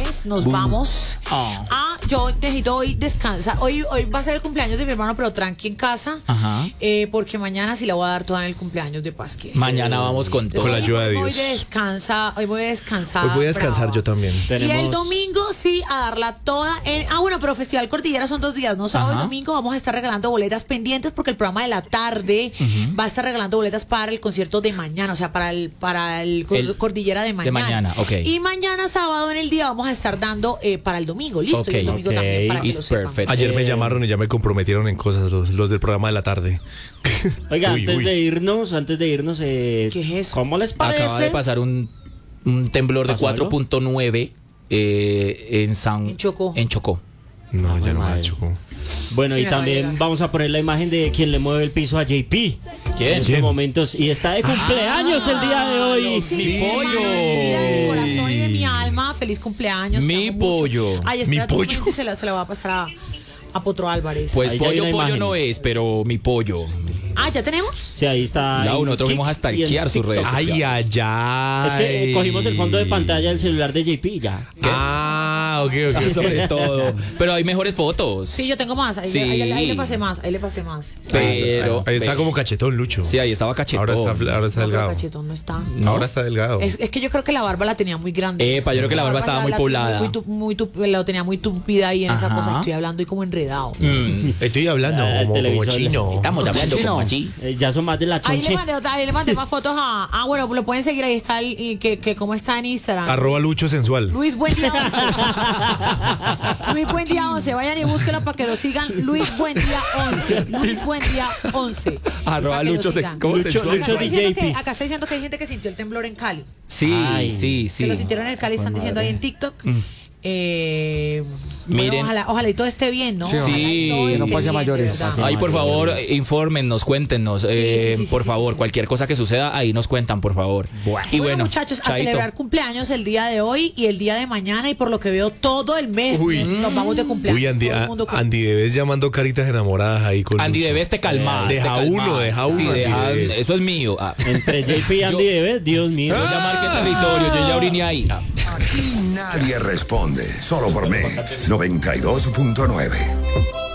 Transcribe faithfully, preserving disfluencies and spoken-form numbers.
viernes nos Boom. vamos oh. a... Yo necesito hoy descansar. Hoy, hoy va a ser el cumpleaños de mi hermano, pero tranqui en casa. Ajá. Eh, porque mañana sí la voy a dar toda en el cumpleaños de Pasquel. Mañana vamos con todo. Con la ayuda de Dios. Hoy voy, descansa, hoy voy a descansar. Hoy voy a descansar brava. Yo también. Tenemos... Y el domingo sí a darla toda en... Ah, bueno, pero Festival Cordillera son dos días, ¿no? Sábado y domingo vamos a estar regalando boletas pendientes porque el programa de la tarde uh-huh. va a estar regalando boletas para el concierto de mañana, o sea, para el, para el, el Cordillera de mañana. De mañana, ok. Y mañana sábado en el día vamos a estar dando eh, para el domingo, listo. Okay. Y el domingo okay. también para que lo sepan. Ayer me llamaron y ya me comprometieron en cosas los, los del programa de la tarde. Oiga, uy, antes uy. de irnos, antes de irnos, eh, ¿qué es eso? ¿Cómo les parece? Acaba de pasar un, un temblor de cuatro punto nueve eh, en San... En Chocó. En Chocó. No, ah, ya no me Chocó. Bueno, sí, y también vamos a poner la imagen de quien le mueve el piso a J P. ¿Quién? En estos momentos. Y está de cumpleaños ah, el día de hoy. Sí, mi pollo. Vida de mi corazón y de mi alma. Feliz cumpleaños. Mi pollo. Ay, espérate un momento y se la, se la va a pasar a, a Potro Álvarez. Pues ahí pollo, pollo imagen. No es, pero mi pollo. Ah, ¿ya tenemos? Sí, ahí está. No, nosotros fuimos a stalkear sus redes sociales. Ay, ay, ay. Es que eh, cogimos el fondo de pantalla del celular de J P y ya. ¿Qué? Ah, ok, ok. Ah, sobre todo. Pero hay mejores fotos. Sí, yo tengo más. Ahí, sí. ahí, ahí, ahí le pasé más. Ahí le pasé más. Pero. Ahí está como cachetón, Lucho. Sí, ahí estaba cachetón. Ahora está, ahora está no, delgado. Cachetón no está. No. Ahora está delgado. Es, es que yo creo que la barba la tenía muy grande. Epa, yo creo que la barba, la barba estaba muy poblada. Muy, muy, muy, la tenía muy tupida ahí en Ajá. esa cosa. Estoy hablando y como enredado. Mm. Estoy hablando ah, como, como chino. Estamos hablando como allí. Eh, ya son más de la chonche. Ahí le mandé, ahí le mandé más fotos a... Ah, bueno, lo pueden seguir. Ahí está el... Y que, que cómo está en Instagram. Arroba Lucho Sensual. Luis Buen Día once. Luis Buen Día once. Vayan y búsquenlo para que lo sigan. Luis Buen Día once. Luis Buen Día once. Arroba Lucho Sensual. Acá está diciendo que hay gente que sintió el temblor en Cali. Sí, Ay. sí, sí. Que lo sintieron en el Cali. Están diciendo ahí en TikTok. Mm. Eh, Miren, bueno, ojalá, ojalá y todo esté bien, ¿no? Sí, que no pase a mayores. Ay, por favor, infórmennos, cuéntenos, sí, eh, sí, sí, por sí, favor, sí, sí. cualquier cosa que suceda, ahí nos cuentan, por favor. Bueno, y bueno, bueno muchachos, chaito. A celebrar cumpleaños el día de hoy y el día de mañana y por lo que veo todo el mes Uy. nos vamos de cumpleaños. Uy, Andy, a, Andy Debes llamando caritas enamoradas ahí con Andy Debes te calmas. Deja te uno, calmas. deja uno. Sí, deja, eso es mío. Ah. Entre J P y Andy Debes, Dios mío. Yo ya marqué territorio, yo ya oriné ahí. Ah. Aquí nadie responde, solo por Mix noventa y dos punto nueve.